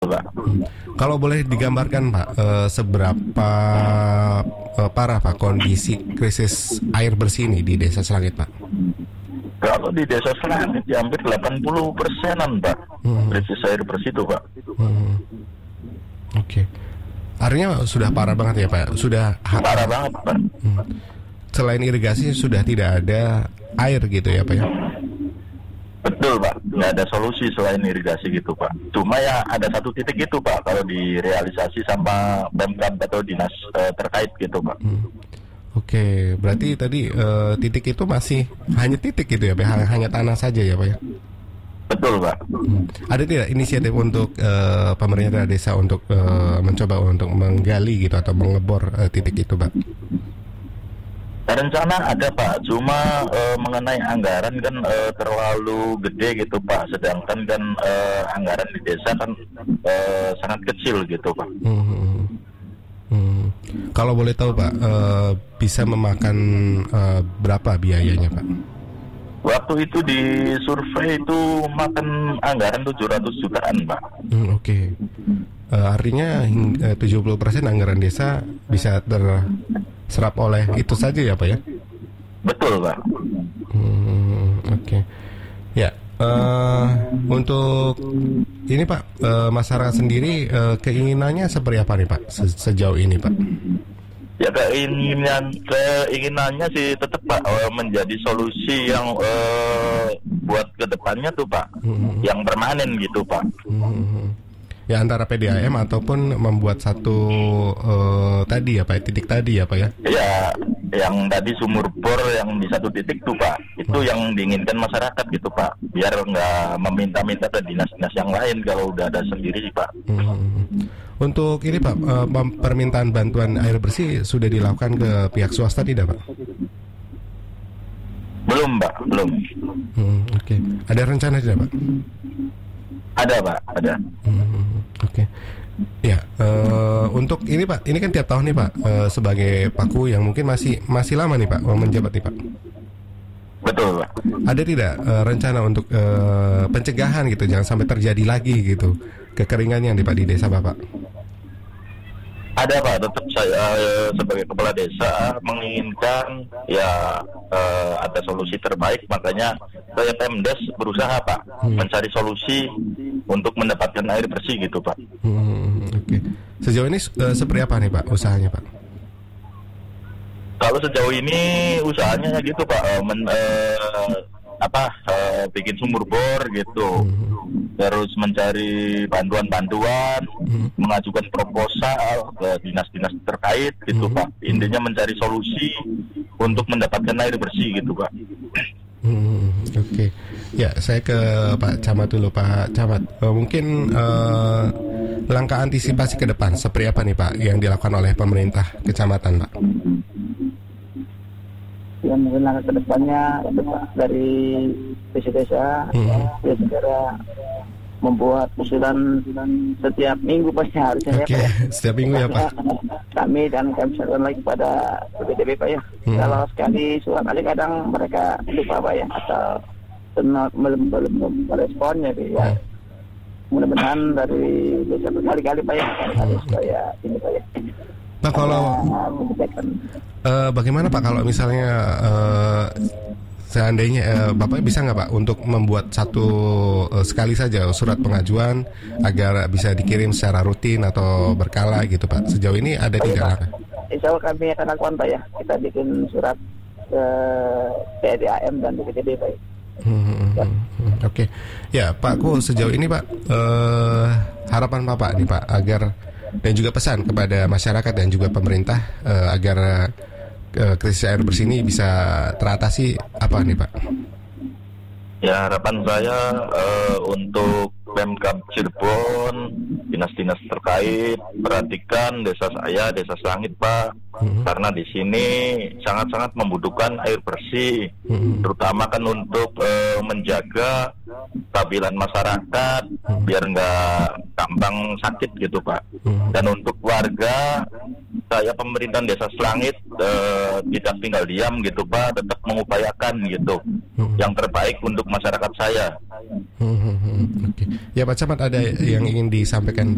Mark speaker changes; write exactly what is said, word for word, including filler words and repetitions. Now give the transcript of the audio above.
Speaker 1: Pak.
Speaker 2: Hmm. Kalau boleh digambarkan Pak, eh, seberapa eh, parah Pak kondisi krisis air bersih ini di Desa Selangit Pak?
Speaker 1: Kalau di Desa Selangit ya hampir delapan puluh persenan Pak,
Speaker 2: hmm.
Speaker 1: krisis air bersih itu Pak.
Speaker 2: Hmm. Oke, okay. Artinya sudah parah banget ya Pak? Sudah
Speaker 1: parah banget Pak.
Speaker 2: Hmm. Selain irigasi sudah tidak ada air gitu ya Pak ya?
Speaker 1: Betul Pak, nggak ada solusi selain irigasi gitu Pak. Cuma ya ada satu titik itu Pak, kalau direalisasi sama Pemkab atau dinas uh, terkait gitu Pak.
Speaker 2: Hmm. Oke, berarti tadi uh, titik itu masih hanya titik gitu ya Pak? Hanya tanah saja ya Pak ya?
Speaker 1: Betul Pak.
Speaker 2: Hmm. Ada tidak inisiatif untuk uh, pemerintah desa untuk uh, mencoba untuk menggali gitu atau mengebor uh, titik itu Pak?
Speaker 1: Rencana ada Pak, cuma uh, mengenai anggaran kan uh, terlalu gede gitu Pak, sedangkan kan uh, anggaran di desa kan uh, sangat kecil gitu Pak.
Speaker 2: Hmm. Hmm. Kalau boleh tahu Pak, uh, bisa memakan uh, berapa biayanya Pak?
Speaker 1: Waktu itu di survei itu makan anggaran tujuh ratus jutaan Pak.
Speaker 2: Hmm, Oke, okay. uh, artinya hingga tujuh puluh persen anggaran desa bisa terserap oleh itu saja ya Pak ya?
Speaker 1: Betul Pak.
Speaker 2: Hmm, Oke, okay. Ya. Uh, untuk ini Pak, uh, masyarakat sendiri uh, keinginannya seperti apa nih Pak se- sejauh ini Pak?
Speaker 1: Ya keinginan keinginannya sih tetap Pak uh, menjadi solusi yang uh, buat kedepannya tuh Pak, hmm. yang permanen gitu Pak.
Speaker 2: Hmm. Ya antara P D A M ataupun membuat satu uh, tadi ya Pak, titik tadi ya Pak ya?
Speaker 1: Ya, yang tadi sumur bor yang di satu titik tuh Pak, itu hmm. yang diinginkan masyarakat gitu Pak, biar nggak meminta-minta ke dinas-dinas yang lain kalau udah ada sendiri sih Pak.
Speaker 2: Hmm. Untuk ini Pak, uh, permintaan bantuan air bersih sudah dilakukan ke pihak swasta tidak Pak?
Speaker 1: Belum Pak, belum.
Speaker 2: Hmm, Oke, okay. Ada rencana tidak Pak?
Speaker 1: Ada Pak, ada.
Speaker 2: Hmm, Oke, okay. Ya uh, untuk ini Pak, ini kan tiap tahun nih Pak, uh, sebagai Paku yang mungkin masih masih lama nih Pak menjabat nih Pak.
Speaker 1: Betul Pak.
Speaker 2: Ada tidak uh, rencana untuk uh, pencegahan gitu, jangan sampai terjadi lagi gitu kekeringan yang di Pak di desa Bapak?
Speaker 1: Ada Pak, tetap saya uh, sebagai kepala desa menginginkan ya uh, ada solusi terbaik, makanya saya Pemdes berusaha Pak hmm. mencari solusi untuk mendapatkan air bersih gitu Pak.
Speaker 2: Hmm, Oke, okay. Sejauh ini uh, seperti apa nih Pak usahanya Pak?
Speaker 1: Kalau sejauh ini usahanya gitu Pak, uh, men, uh, apa uh, bikin sumur bor gitu. Hmm. Terus mencari bantuan-bantuan, hmm. mengajukan proposal ke dinas-dinas terkait gitu hmm. Pak. Intinya mencari solusi untuk mendapatkan air bersih gitu Pak.
Speaker 2: Hmm, Oke, okay. Ya saya ke Pak Camat dulu Pak Camat. Uh, mungkin uh, langkah antisipasi ke depan seperti apa nih Pak yang dilakukan oleh pemerintah kecamatan Pak?
Speaker 3: Ya mungkin langkah kedepannya itu Pak dari desa-desa hmm. ya segera membuat usulan setiap minggu pasti harusnya
Speaker 2: okay.
Speaker 3: ya Pak.
Speaker 2: Setiap minggu ya Pak.
Speaker 3: Kami dan kami sampaikan lagi pada B D B Pak ya. Hmm. Kalau sekali surat aja kadang mereka lupa Pak ya atau belum belum meresponnya ya. Hmm. Mudah-mudahan dari desa berkali-kali Pak ya harus hmm. saya ini Pak ya.
Speaker 2: Pak kalau uh, bagaimana Pak kalau misalnya uh, seandainya uh, Bapak bisa nggak Pak untuk membuat satu uh, sekali saja surat pengajuan agar bisa dikirim secara rutin atau berkala gitu Pak? Sejauh ini ada tidak Pak?
Speaker 3: Insya Allah kami akan lakukan Pak ya. Kita bikin surat ke P D A M dan B P D B Pak.
Speaker 2: Hmm, ya. hmm, Oke, okay. Ya Pakku sejauh ini Pak uh, harapan Bapak nih Pak agar dan juga pesan kepada masyarakat dan juga pemerintah uh, agar uh, krisis air bersih ini bisa teratasi apa nih Pak?
Speaker 1: Ya harapan saya uh, untuk Pemkab Cirebon, dinas-dinas terkait perhatikan desa saya, desa Selangit Pak, hmm. karena di sini sangat-sangat membutuhkan air bersih, hmm. terutama kan untuk uh, menjaga kestabilan masyarakat hmm. biar nggak gampang sakit gitu Pak. Hmm. Dan untuk warga, saya pemerintahan desa Selangit uh, tidak tinggal diam gitu Pak, tetap mengupayakan gitu hmm. yang terbaik untuk masyarakat saya.
Speaker 2: Hmm. Oke. Okay. Ya Pak Camat ada yang ingin disampaikan